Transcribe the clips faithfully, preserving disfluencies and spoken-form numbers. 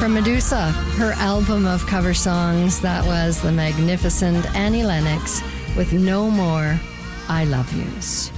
From Medusa, her album of cover songs, that was the magnificent Annie Lennox with No More I Love Yous.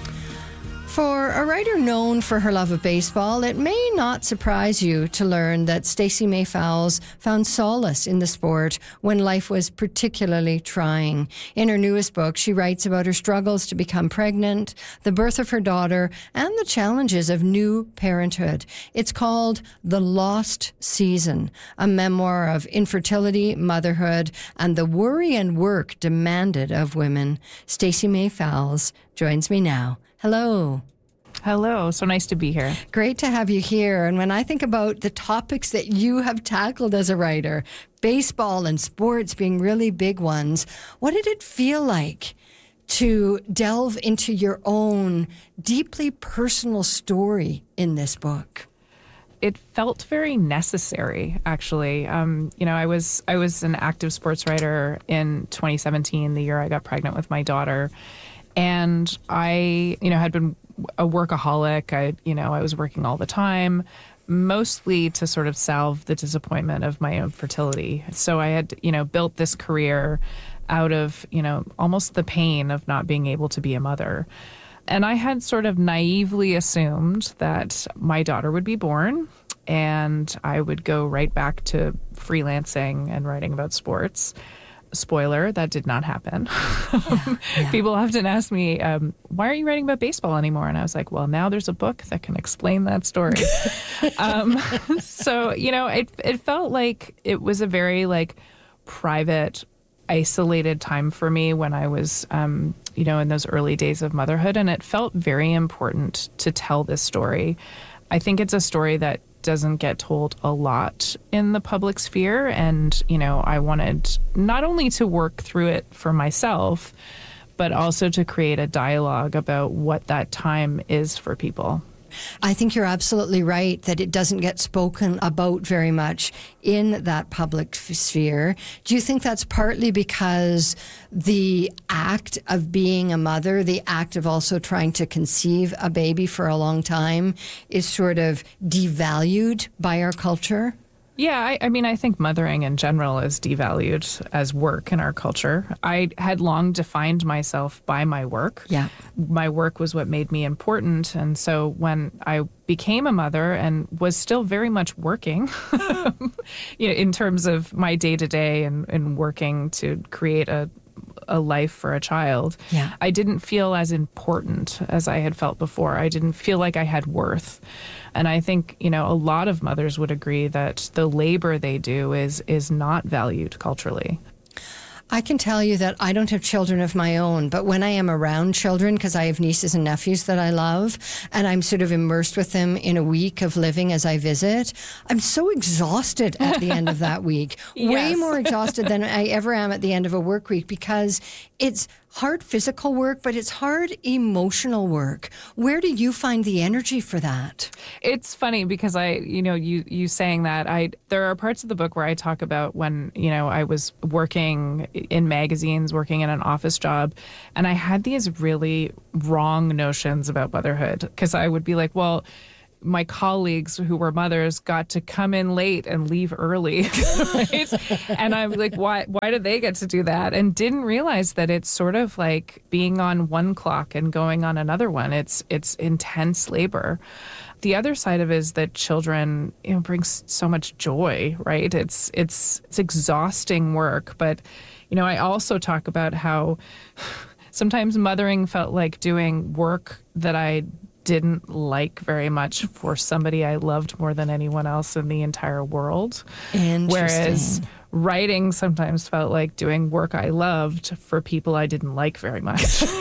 For a writer known for her love of baseball, it may not surprise you to learn that Stacey May Fowles found solace in the sport when life was particularly trying. In her newest book, she writes about her struggles to become pregnant, the birth of her daughter, and the challenges of new parenthood. It's called The Lost Season, a memoir of infertility, motherhood, and the worry and work demanded of women. Stacey May Fowles joins me now. Hello. Hello. So nice to be here. Great to have you here. And when I think about the topics that you have tackled as a writer, baseball and sports being really big ones, what did it feel like to delve into your own deeply personal story in this book? It felt very necessary, actually. Um, you know, I was I was an active sports writer in twenty seventeen, the year I got pregnant with my daughter. And I, you know, had been a workaholic. I, you know, I was working all the time, mostly to sort of salve the disappointment of my own fertility. So I had, you know, built this career out of, you know, almost the pain of not being able to be a mother. And I had sort of naively assumed that my daughter would be born and I would go right back to freelancing and writing about sports. Spoiler, that did not happen. Yeah, yeah. People often ask me, um, why are you writing about baseball anymore? And I was like, well, now there's a book that can explain that story. um, so, you know, it it felt like it was a very like private, isolated time for me when I was, um, you know, in those early days of motherhood. And it felt very important to tell this story. I think it's a story that doesn't get told a lot in the public sphere. And, you know, I wanted not only to work through it for myself, but also to create a dialogue about what that time is for people. I think you're absolutely right that it doesn't get spoken about very much in that public sphere. Do you think that's partly because the act of being a mother, the act of also trying to conceive a baby for a long time, is sort of devalued by our culture? Yeah, I, I mean, I think mothering in general is devalued as work in our culture. I had long defined myself by my work. Yeah. My work was what made me important. And so when I became a mother and was still very much working, you know, in terms of my day-to-day and, and working to create a a life for a child, yeah. I didn't feel as important as I had felt before. I didn't feel like I had worth. And I think, you know, a lot of mothers would agree that the labor they do is is not valued culturally. I can tell you that I don't have children of my own, but when I am around children, because I have nieces and nephews that I love, and I'm sort of immersed with them in a week of living as I visit, I'm so exhausted at the end of that week. Yes. Way more exhausted than I ever am at the end of a work week, because it's hard physical work, but it's hard emotional work. Where do you find the energy for that? It's funny because I, you know, you you saying that, I there are parts of the book where I talk about when, you know, I was working in magazines, working in an office job, and I had these really wrong notions about motherhood, because I would be like, well, my colleagues who were mothers got to come in late and leave early, right? And I'm like, why why did they get to do that? And didn't realize that it's sort of like being on one clock and going on another one. It's it's intense labor. The other side of it is that children, you know, brings so much joy, right? It's it's it's exhausting work, but you know, I also talk about how sometimes mothering felt like doing work that I didn't like very much for somebody I loved more than anyone else in the entire world. Whereas writing sometimes felt like doing work I loved for people I didn't like very much.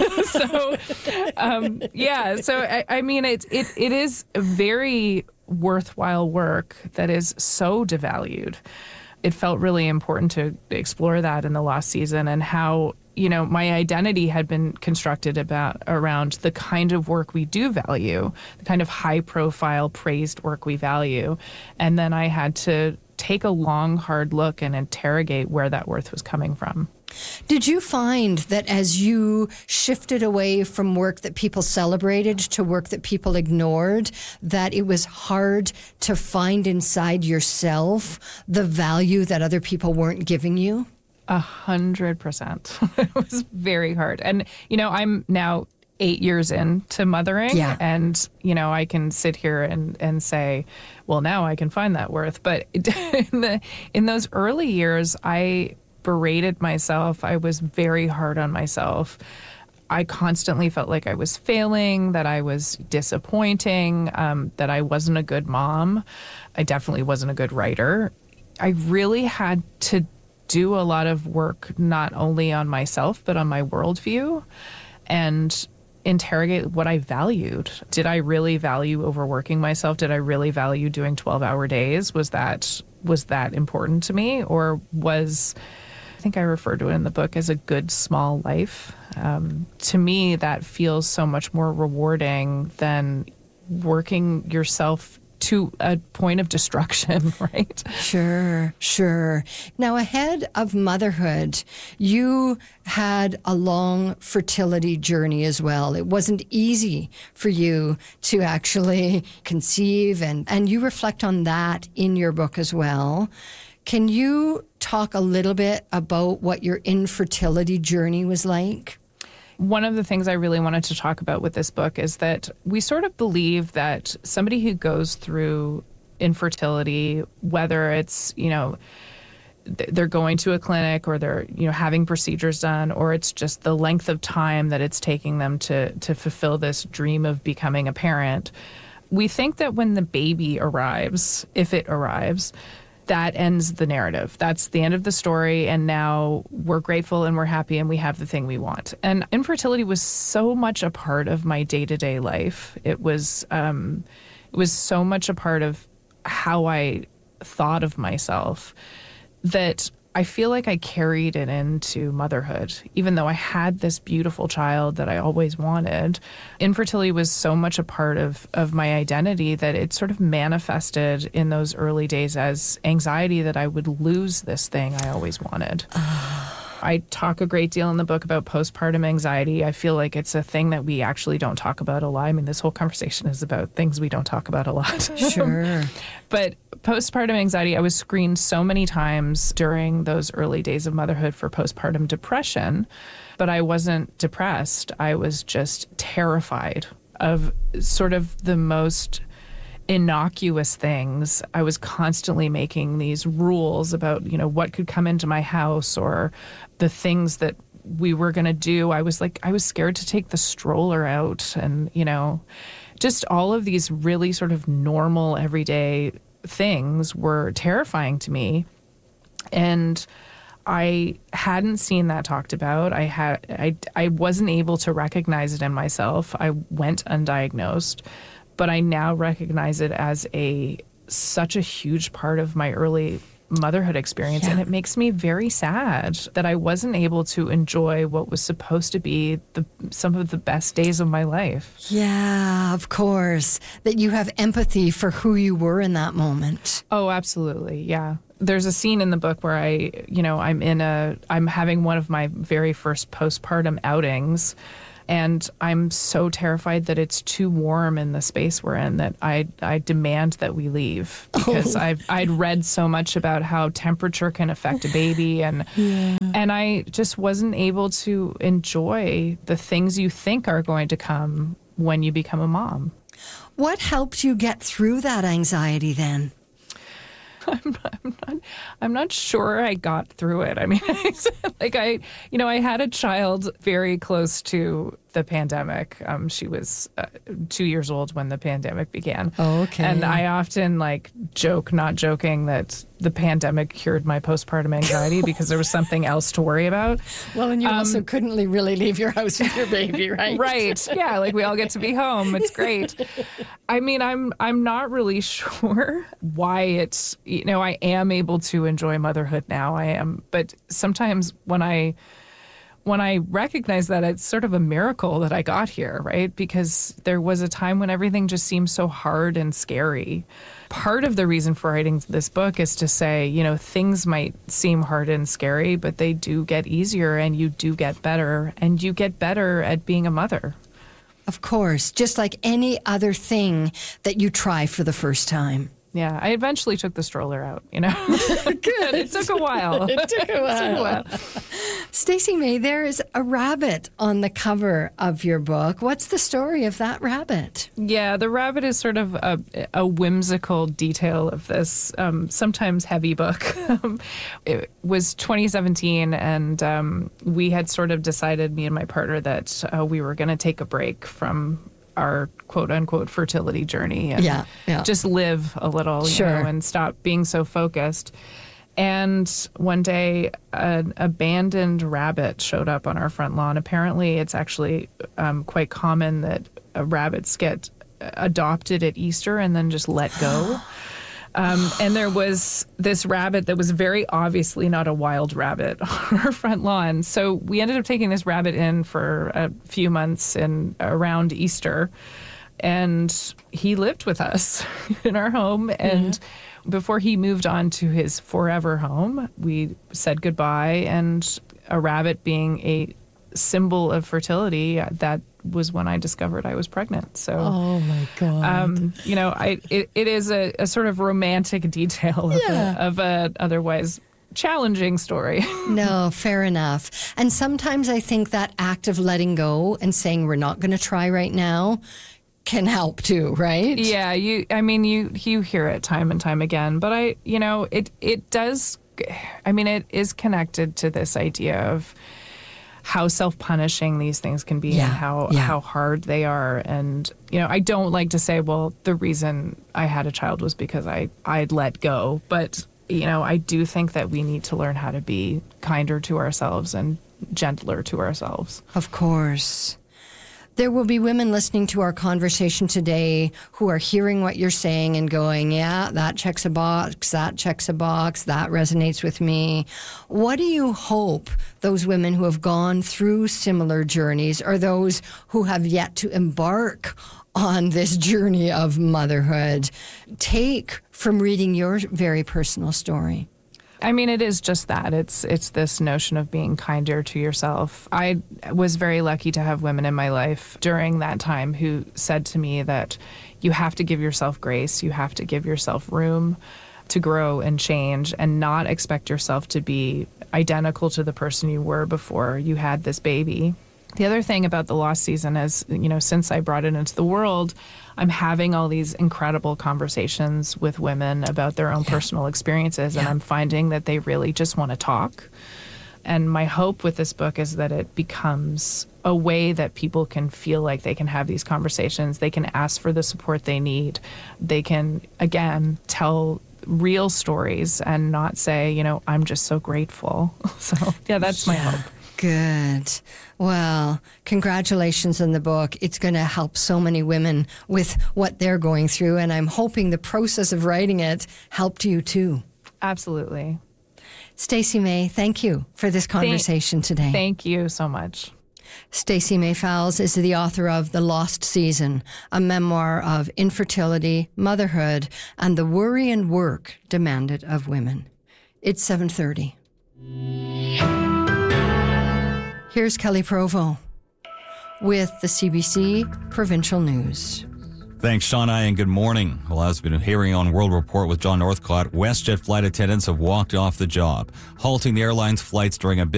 so, um, yeah, so I, I mean, it, it it is very worthwhile work that is so devalued. It felt really important to explore that in The Lost Season, and how, you know, my identity had been constructed about around the kind of work we do value, the kind of high-profile, praised work we value. And then I had to take a long, hard look and interrogate where that worth was coming from. Did you find that as you shifted away from work that people celebrated to work that people ignored, that it was hard to find inside yourself the value that other people weren't giving you? A hundred percent. It was very hard. And, you know, I'm now eight years into mothering, yeah. and, you know, I can sit here and, and say, well, now I can find that worth. But in, the, in those early years, I berated myself. I was very hard on myself. I constantly felt like I was failing, that I was disappointing, um, that I wasn't a good mom. I definitely wasn't a good writer. I really had to do a lot of work, not only on myself, but on my worldview, and interrogate what I valued. Did I really value overworking myself? Did I really value doing twelve-hour days? Was that was that important to me? Or was, I think I refer to it in the book as a good small life. Um, to me, that feels so much more rewarding than working yourself to a point of destruction, right? Sure, sure. Now, ahead of motherhood, you had a long fertility journey as well. It wasn't easy for you to actually conceive, and, and you reflect on that in your book as well. Can you talk a little bit about what your infertility journey was like? One of the things I really wanted to talk about with this book is that we sort of believe that somebody who goes through infertility, whether it's, you know, they're going to a clinic or they're, you know, having procedures done, or it's just the length of time that it's taking them to, to fulfill this dream of becoming a parent. We think that when the baby arrives, if it arrives, that ends the narrative. That's the end of the story. And now we're grateful and we're happy and we have the thing we want. And infertility was so much a part of my day-to-day life. It was, um, it was so much a part of how I thought of myself that I feel like I carried it into motherhood. Even though I had this beautiful child that I always wanted, infertility was so much a part of, of my identity that it sort of manifested in those early days as anxiety that I would lose this thing I always wanted. I talk a great deal in the book about postpartum anxiety. I feel like it's a thing that we actually don't talk about a lot. I mean, this whole conversation is about things we don't talk about a lot. Sure. But postpartum anxiety, I was screened so many times during those early days of motherhood for postpartum depression, but I wasn't depressed. I was just terrified of sort of the most innocuous things. I was constantly making these rules about, you know, what could come into my house or the things that we were going to do. I was like, I was scared to take the stroller out, and, you know, just all of these really sort of normal everyday things were terrifying to me. And I hadn't seen that talked about. I had, I, I wasn't able to recognize it in myself. I went undiagnosed. But I now recognize it as a such a huge part of my early motherhood experience. Yeah. And it makes me very sad that I wasn't able to enjoy what was supposed to be the, some of the best days of my life. Yeah, of course. That you have empathy for who you were in that moment. Oh, absolutely. Yeah. There's a scene in the book where I, you know, I'm in a, I'm having one of my very first postpartum outings. And I'm so terrified that it's too warm in the space we're in that I I demand that we leave, because oh. I've I'd read so much about how temperature can affect a baby, and yeah. and I just wasn't able to enjoy the things you think are going to come when you become a mom. What helped you get through that anxiety then? I'm, I'm not. I'm not sure I got through it. I mean, like I, you know, I had a child very close to the pandemic. Um, she was uh, two years old when the pandemic began. Oh, okay. And I often like joke, not joking, that the pandemic cured my postpartum anxiety because there was something else to worry about. Well, and you um, also couldn't really leave your house with your baby, right? Right. Yeah. Like we all get to be home. It's great. I mean, I'm I'm not really sure why it's, you know, I am able to enjoy motherhood now. I am, but sometimes when I when I recognize that, it's sort of a miracle that I got here, right? Because there was a time when everything just seemed so hard and scary. part of the reason for writing this book is to say, you know, things might seem hard and scary, but they do get easier and you do get better, and you get better at being a mother. Of course, just like any other thing that you try for the first time. Yeah, I eventually took the stroller out, you know. Good. It took a while. It took a while. It took a while. Stacey May, there is a rabbit on the cover of your book. What's the story of that rabbit? Yeah, the rabbit is sort of a, a whimsical detail of this um, sometimes heavy book. It was twenty seventeen, and um, we had sort of decided, me and my partner, that uh, we were going to take a break from our quote-unquote fertility journey and yeah, yeah. just live a little, sure. you know, and stop being so focused. And one day, an abandoned rabbit showed up on our front lawn. Apparently, it's actually um, quite common that uh, rabbits get adopted at Easter and then just let go. Um, and there was this rabbit that was very obviously not a wild rabbit on our front lawn. So we ended up taking this rabbit in for a few months in around Easter. And he lived with us in our home. And mm-hmm. before he moved on to his forever home, we said goodbye. And a rabbit being a symbol of fertility, that was when I discovered I was pregnant. So, oh my God. Um, you know, I it, it is a, a sort of romantic detail yeah. of, a, of a otherwise challenging story. No, fair enough. And sometimes I think that act of letting go and saying we're not going to try right now can help too, right? Yeah, you. I mean, you you hear it time and time again, but I, you know, it it does. I mean, it is connected to this idea of how self-punishing these things can be yeah, and how, yeah. how hard they are. And, you know, I don't like to say, well, the reason I had a child was because I, I'd let go. But, you know, I do think that we need to learn how to be kinder to ourselves and gentler to ourselves. Of course. There will be women listening to our conversation today who are hearing what you're saying and going, yeah, that checks a box, that checks a box, that resonates with me. What do you hope those women who have gone through similar journeys, or those who have yet to embark on this journey of motherhood, take from reading your very personal story? I mean, it is just that. It's it's this notion of being kinder to yourself. I was very lucky to have women in my life during that time who said to me that you have to give yourself grace, you have to give yourself room to grow and change, and not expect yourself to be identical to the person you were before you had this baby. The other thing about the lost season is, you know, since I brought it into the world, I'm having all these incredible conversations with women about their own yeah. personal experiences, yeah. and I'm finding that they really just want to talk. And my hope with this book is that it becomes a way that people can feel like they can have these conversations. They can ask for the support they need. They can, again, tell real stories and not say, you know, I'm just so grateful. So, yeah, that's my yeah. hope. Good. Well, congratulations on the book. It's going to help so many women with what they're going through, and I'm hoping the process of writing it helped you too. Absolutely. Stacey May, thank you for this conversation thank, today. Thank you so much. Stacey May Fowles is the author of The Lost Season, a memoir of infertility, motherhood, and the worry and work demanded of women. It's seven thirty. Here's Kelly Provo with the C B C Provincial News. Thanks, Shauna, and good morning. Well, as we've been hearing on World Report with John Northcott, WestJet flight attendants have walked off the job, halting the airline's flights during a